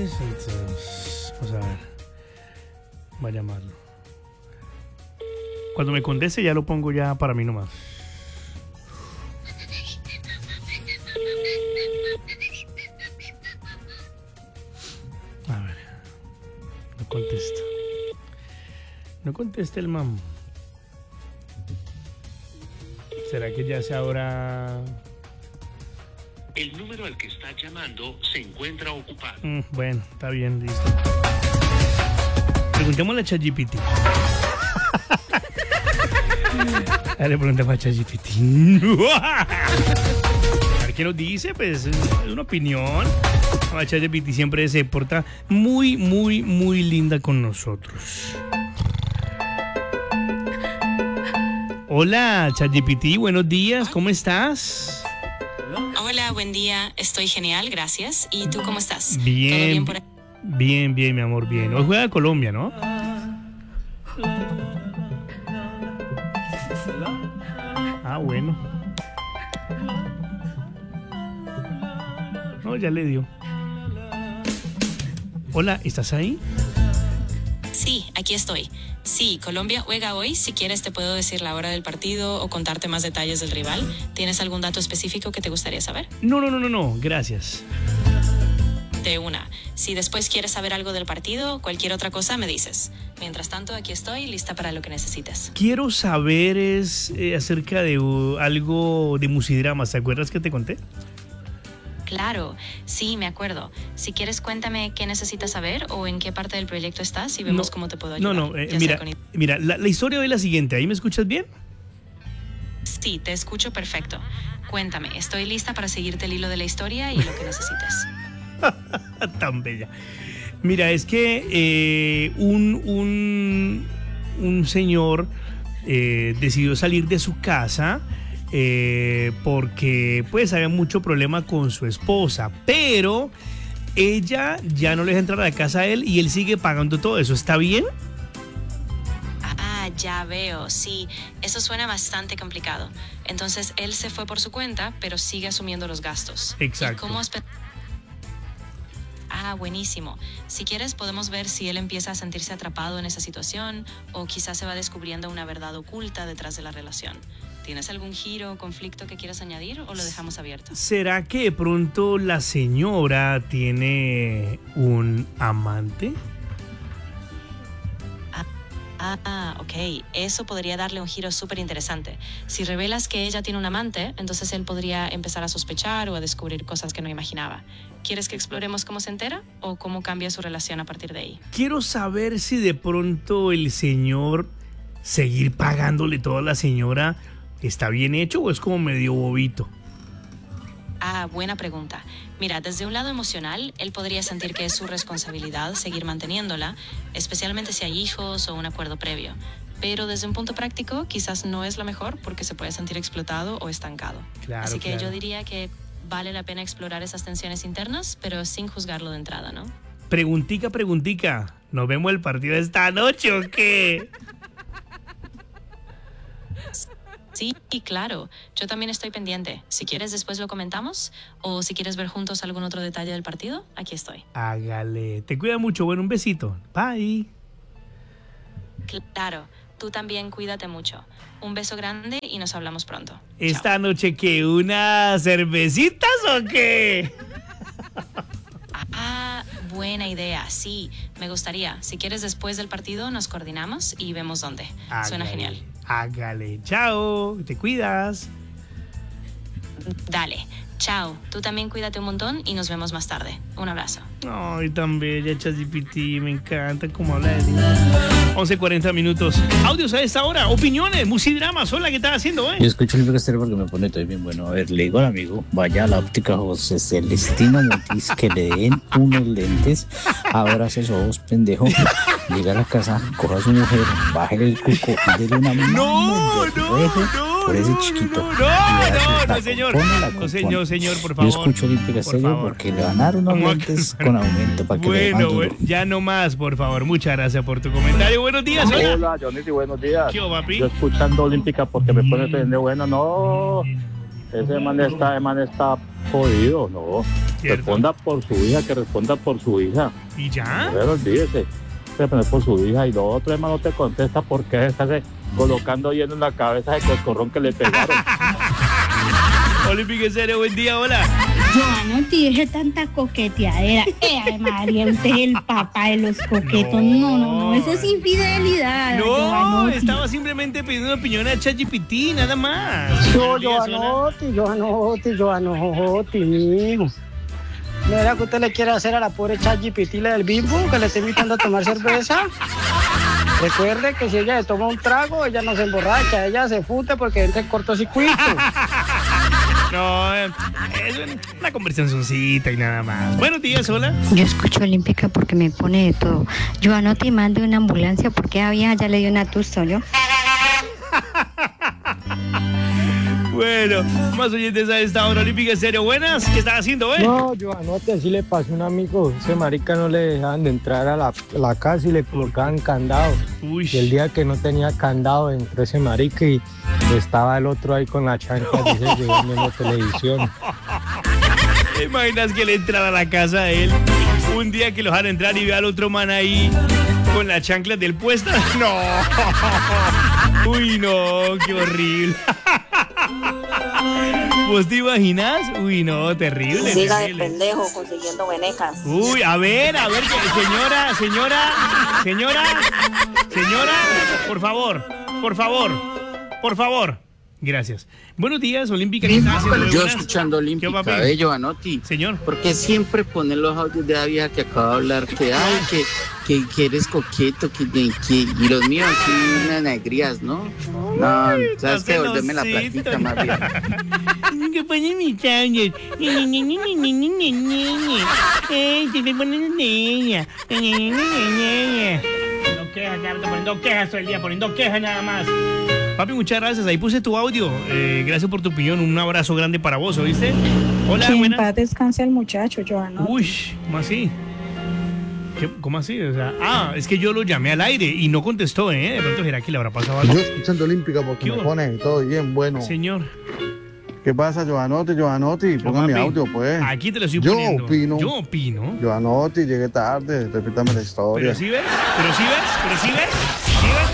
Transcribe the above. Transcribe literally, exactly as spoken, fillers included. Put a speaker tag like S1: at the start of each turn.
S1: entonces, entonces, vamos a ver. Va a llamarlo. Cuando me conteste ya lo pongo ya para mí nomás. A ver. No contesta. No contesta el mam. ¿Será que ya se habrá...?
S2: El número al que está llamando se encuentra ocupado.
S1: Mm, bueno, está bien, listo. Preguntémosle a ChatGPT. A le preguntamos a ChatGPT. A ver qué nos dice, pues es una opinión. A ChatGPT siempre se porta muy, muy, muy linda con nosotros. Hola, ChatGPT, buenos días, ¿cómo estás?
S3: Hola, buen día. Estoy genial, gracias. ¿Y tú cómo estás?
S1: Bien,
S3: ¿Todo bien por ahí?
S1: bien, bien, mi amor, bien. Hoy juega Colombia, ¿no? Ah, bueno. No, ya le dio. Hola, ¿estás ahí?
S3: Sí, aquí estoy. Sí, Colombia juega hoy. Si quieres te puedo decir la hora del partido o contarte más detalles del rival. ¿Tienes algún dato específico que te gustaría saber?
S1: No, no, no, no, no, gracias.
S3: De una. Si después quieres saber algo del partido, cualquier otra cosa me dices. Mientras tanto, aquí estoy, lista para lo que necesites.
S1: Quiero saber es eh, acerca de uh, algo de Musidramas. ¿Te acuerdas que te conté?
S3: Claro, sí, me acuerdo. Si quieres, cuéntame qué necesitas saber o en qué parte del proyecto estás y vemos
S1: No,
S3: cómo te puedo ayudar.
S1: No, no, eh,
S3: Ya sea
S1: mira,
S3: con-
S1: mira la, la historia es la siguiente. ¿Ahí me escuchas bien?
S3: Sí, te escucho perfecto. Cuéntame, estoy lista para seguirte el hilo de la historia y lo que necesites.
S1: Tan bella. Mira, es que eh, un, un, un señor eh, decidió salir de su casa eh, porque pues había mucho problema con su esposa, pero ella ya no le deja entrar a la casa a él y él sigue pagando todo eso. ¿Está bien?
S3: Ah, ya veo, sí. Eso suena bastante complicado. Entonces, él se fue por su cuenta, pero sigue asumiendo los gastos.
S1: Exacto.
S3: ¿Y cómo espe- Ah, buenísimo. Si quieres, podemos ver si él empieza a sentirse atrapado en esa situación o quizás se va descubriendo una verdad oculta detrás de la relación. ¿Tienes algún giro o conflicto que quieras añadir o lo dejamos abierto?
S1: ¿Será que de pronto la señora tiene un amante?
S3: Ah, ok. Eso podría darle un giro súper interesante. Si revelas que ella tiene un amante, entonces él podría empezar a sospechar o a descubrir cosas que no imaginaba. ¿Quieres que exploremos cómo se entera o cómo cambia su relación a partir de ahí?
S1: Quiero saber si de pronto el señor seguir pagándole todo a la señora está bien hecho o es como medio bobito.
S3: Ah, buena pregunta. Mira, desde un lado emocional, él podría sentir que es su responsabilidad seguir manteniéndola, especialmente si hay hijos o un acuerdo previo. Pero desde un punto práctico, quizás no es lo mejor porque se puede sentir explotado o estancado.
S1: Claro,
S3: Así que
S1: claro.
S3: yo diría que vale la pena explorar esas tensiones internas, pero sin juzgarlo de entrada, ¿no?
S1: Preguntica, preguntica. ¿Nos vemos el partido esta noche o qué?
S3: Sí, y claro. Yo también estoy pendiente. Si quieres, después lo comentamos. O si quieres ver juntos algún otro detalle del partido, aquí estoy.
S1: Hágale. Te cuida mucho. Bueno, un besito. Bye.
S3: Claro. Tú también cuídate mucho. Un beso grande y nos hablamos pronto.
S1: ¿Esta noche qué? ¿Unas cervecitas o qué?
S3: Ah, buena idea. Sí, me gustaría. Si quieres, después del partido nos coordinamos y vemos dónde. Suena
S1: Hágale,
S3: genial.
S1: Hágale. Chao. Te cuidas.
S3: Dale. Chao. Tú también cuídate un montón y nos vemos más tarde. Un abrazo.
S1: Ay, tan bella ChatGPT, me encanta cómo habla de niños. once cuarenta minutos. Audios a esta hora, opiniones, Musidramas. Hola, ¿qué estás haciendo, eh?
S4: Yo escucho el Estéreo porque me pone todo bien bueno. A ver, le digo al amigo, vaya a la óptica José Celestino Montiz, que le den unos lentes, abra esos ojos, pendejo, llega a la casa, coja a su mujer, baje el cuco y dele una mano
S1: No,
S4: de
S1: no,
S4: rejo
S1: no,
S4: por ese
S1: no,
S4: chiquito.
S1: no,
S4: Y
S1: no,
S4: verá
S1: no,
S4: su
S1: no,
S4: taco,
S1: señor.
S4: pone la
S1: No,
S4: compone.
S1: señor, señor, por
S4: Yo
S1: favor.
S4: escucho Olímpica
S1: Por
S4: Estéreo
S1: favor.
S4: porque le van a dar unos
S1: Vamos a
S4: lentes
S1: calmar.
S4: con aumento para que le dé más
S1: Bueno,
S4: duro.
S1: bueno, ya no más, por favor. Muchas gracias por tu comentario. Buenos días, hola.
S5: Hola, Johnny, buenos días.
S1: ¿Qué hubo, papi?
S5: Yo escuchando Olímpica porque me pone de bueno, no. Ese man está, ese man está jodido, no.
S1: Cierto.
S5: Responda por su hija, que responda por su hija.
S1: ¿Y ya?
S5: Pero olvídese, responde por su hija. Y lo otro, hermano, no te contesta porque está colocando hielo en la cabeza de coscorrón que le pegaron.
S1: Olímpica en serio, buen día, hola.
S6: Joanotti, deje tanta coqueteadera. Eh, María, usted es el papá de los coquetos. No, no, no, eso es infidelidad.
S1: No,
S6: Joanotti.
S1: estaba simplemente pidiendo opinión a ChatGPT, nada más.
S7: Yo,
S1: Buenos días, hola.
S7: Joanotti, Joanotti, Joanotti, mijo. Mira que usted le quiere hacer a la pobre ChatGPT la del Bimbo, que le está invitando a tomar cerveza. Recuerde que si ella le toma un trago, ella no se emborracha, ella se fute porque entra en cortocircuito.
S1: No, eh, es una conversacioncita y nada más. Buenos días, hola.
S8: Yo escucho Olímpica porque me pone de todo. Joanotti, mande una ambulancia porque a vieja ya le dio una tusta, ¿yo?
S1: Bueno, más oyentes a esta hora. Olímpica en serio, buenas. ¿Qué estás haciendo, eh?
S9: No, Joanotti, así le pasó a un amigo. Ese marica no le dejaban de entrar a la, a la casa y le colocaban candado.
S1: Uy.
S9: Y el día que no tenía candado entró ese marica y estaba el otro ahí con la chancla, dice, viendo la televisión.
S1: ¿Te imaginas que le entrara a la casa a él? Un día que lo dejaran entrar y vea al otro man ahí con las chanclas del puesto. No. Uy, no, qué horrible. ¿Vos te imaginas? Uy, no, terrible.
S10: Siga de
S1: terrible.
S10: pendejo consiguiendo venecas.
S1: Uy, a ver, a ver, que- señora, señora, señora, señora, por favor, por favor, por favor. Gracias. Buenos días, Olímpica. ¿Qué estás haciendo?
S11: Yo
S1: Buenas.
S11: escuchando
S1: ¿Qué,
S11: Olímpica,
S1: papi?
S11: de Joanotti.
S1: Señor.
S11: Porque siempre ponen los audios de la vieja que acaba de hablar, que ay, que, que, que eres coqueto, que, que, que- y los míos así unas negrías, ¿no? No, sabes que volverme la plática más bien.
S1: ¿Qué pone mi cambio? Ay, te me ponen niña. No quejas, Carlos, poniendo quejas todo el día, poniendo quejas nada más. Papi, muchas gracias. Ahí puse tu audio. Eh, gracias por tu opinión. Un abrazo grande para vos, ¿oíste? Hola,
S12: Que en
S1: buenas.
S12: paz descanse el muchacho, Joanotti.
S1: Uy, ¿cómo así? ¿Qué- ¿Cómo así? O sea, ah, es que yo lo llamé al aire y no contestó, ¿eh? De pronto será que le habrá pasado algo.
S13: Yo escuchando Olímpica porque
S1: ¿Qué
S13: me
S1: hubo?
S13: pone todo bien bueno.
S1: Señor.
S13: ¿Qué pasa, Joanotti, Joanotti? Ponga mi
S1: papi.
S13: audio, pues.
S1: Aquí te lo estoy
S13: Yo
S1: poniendo.
S13: opino.
S1: Yo opino.
S13: Joanotti, llegué tarde, repítame la historia.
S1: Pero sí ves, pero sí ves, pero sí ves, sí ves.